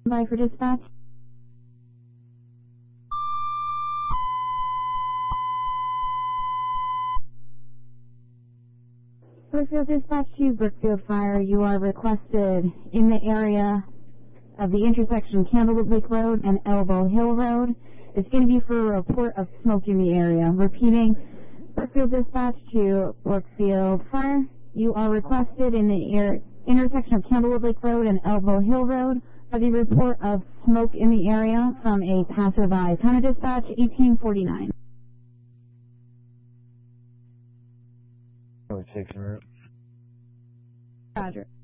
By for dispatch. Brookfield Dispatch to Brookfield Fire, you are requested in the area of the intersection of Candlewood Lake Road and Elbow Hill Road. It's going to be for a report of smoke in the area. Repeating, Brookfield Dispatch to Brookfield Fire, you are requested in the intersection of Candlewood Lake Road and Elbow Hill Road for the report of smoke in the area from a passerby. Time of dispatch, 1849. Probably taking route. Roger.